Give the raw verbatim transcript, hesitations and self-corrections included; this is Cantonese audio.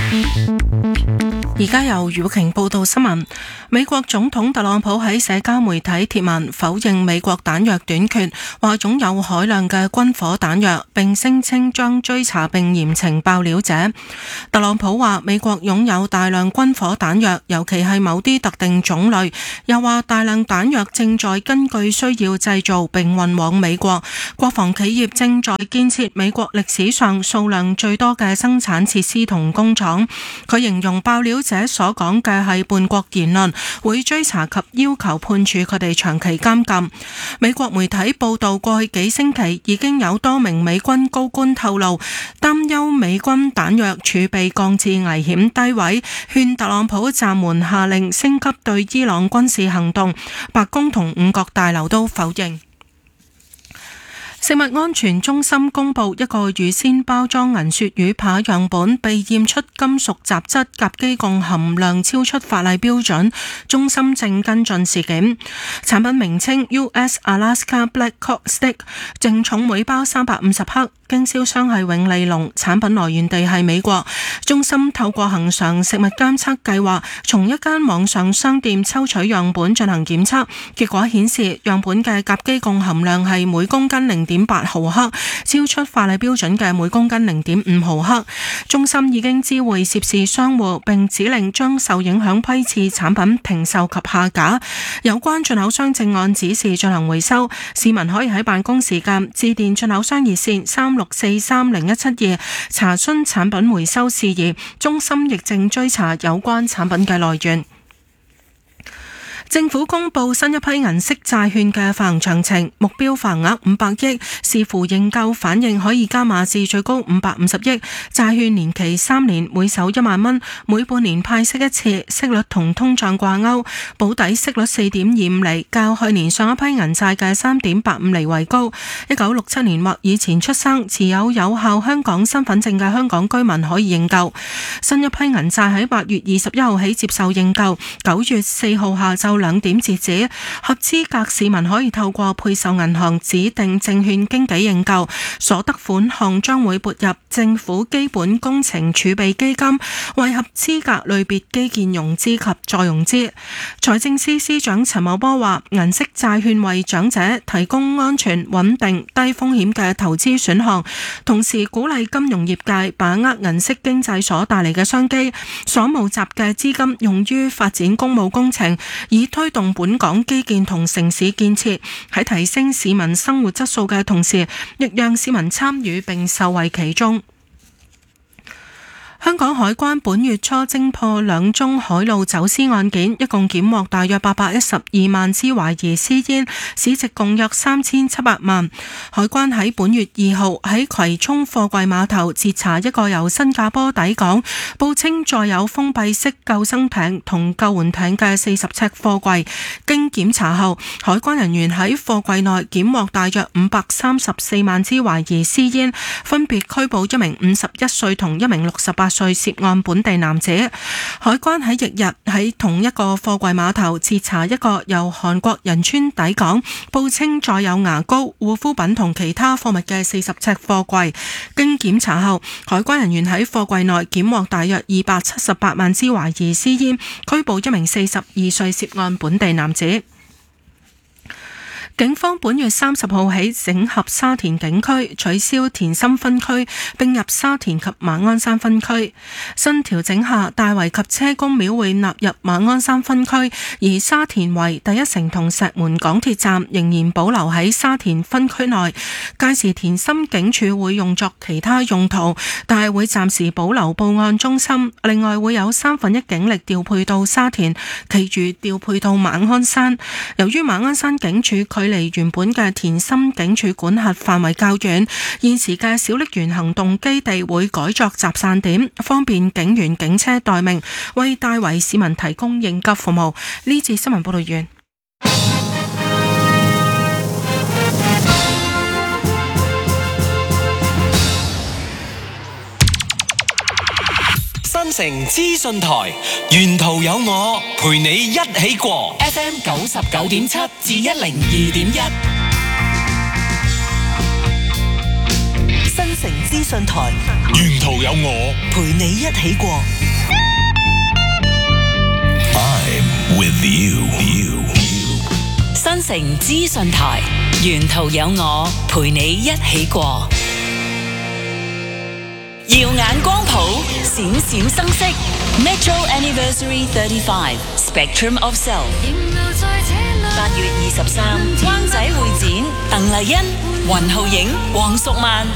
而家由余寶瓊報道新聞。美國總統特朗普喺社交媒體貼文否認美國彈藥短缺，話擁有海量嘅軍火彈藥，並聲稱將追查並嚴懲爆料者。特朗普話美國擁有大量軍火彈藥，尤其係某啲特定種類，又話大量彈藥正在根據需要製造並運往美國，國防企業正在建設美國歷史上數量最多嘅生產設施同工廠。佢形容爆料者所講嘅係叛國言論，會追查及要求判處佢哋長期監禁。美國媒體報道，過去幾星期已經有多名美軍高官透露，擔憂美軍彈藥儲備降至危險低位，勸特朗普暫緩下令升級對伊朗軍事行動。白宮同五角大樓都否認。食物安全中心公布一個預先包裝銀鱈魚扒樣本被驗出金屬雜質甲基汞含量超出法例標準，中心正跟進事件。產品名稱 U S Alaska Black Cod Steak， 淨重每包三百五十克，經銷商係永利龍，產品來源地係美國。中心透過恆常食物監測計劃，從一間網上商店抽取樣本進行檢測，結果顯示樣本嘅甲基汞含量係每公斤零點八毫克，超出法例標準嘅每公斤零點五毫克。中心已經知會涉事商戶，並指令將受影響批次產品停售及下架。有關進口商正按指示進行回收，市民可以喺辦公時間致電進口商熱線三六四三零一七二查詢產品回收事宜。中心亦正追查有關產品嘅來源。政府公布新一批銀色債券嘅發行詳情，目標發行額五百億，視乎認購反應可以加碼至最高五百五十億。債券年期三年，每手一萬蚊，每半年派息一次，息率同通脹掛鈎，保底息率四點二五厘，較去年上一批銀債嘅三點八五厘為高。一九六七年或以前出生、持有有效香港身份證嘅香港居民可以認購。新一批銀債喺八月二十一號起接受認購，九月四號下晝兩點截止，合資格市民可以透過配售銀行指定證券經紀認購，所得款項將會撥入政府基本工程儲備基金，為合資格類別基建融資及再融資。財政司司長陳茂波話，銀色債券為長者提供安全、穩定、低風險嘅投資選項，同時鼓勵金融業界把握銀色經濟所帶嚟嘅商機，所募集嘅資金用於發展公務工程，以推動本港基建同城市建設，喺提升市民生活質素嘅同時，亦讓市民參與並受惠其中。香港海關本月初偵破兩宗海路走私案件，一共檢獲大約八百一十二萬支懷疑私煙，市值共約三千七百萬。海關喺本月二號喺葵涌貨櫃碼頭截查一個由新加坡抵港，報稱載有封閉式救生艇同救援艇嘅四十尺貨櫃。經檢查後，海關人員喺貨櫃內檢獲大約五百三十四萬支懷疑私煙，分別拘捕一名五十一歲同一名六十八歲涉案本地男子。海關喺翌日喺同一個貨櫃碼頭截查一個由韓國仁川抵港，報稱載有牙膏、護膚品同其他貨物嘅四十尺貨櫃。經檢查後，海關人員喺貨櫃內檢獲大約二百七十八萬支懷疑私煙，拘捕一名四十二歲涉案本地男子。警方本月三十號起整合沙田警區，取消田心分區，並入沙田及馬鞍山分區。新調整下，大圍及車公廟會納入馬鞍山分區，而沙田圍、第一城同石門港鐵站仍然保留喺沙田分區內。屆時田心警署會用作其他用途，但係會暫時保留報案中心。另外會有三分一警力調配到沙田，其餘調配到馬鞍山。由於馬鞍山警署距離原本嘅田心警署管轄範圍較遠，現時嘅小瀝源行動基地會改作集散點，方便警員警車待命，為大圍市民提供應急服務。呢節新聞報道完。 新城資訊台，沿途有我陪你一起過 F M 九十九點七至一零二點一。新城資訊台， 沿途有我陪你一起過。 I'm with you. you. 新城資訊台，沿途有我陪你一起過。耀眼光譜，閃閃生色 Metro Anniversary thirty-five Spectrum of Soul 八月二十三灣仔會展，鄧麗欣、雲浩影、黃淑曼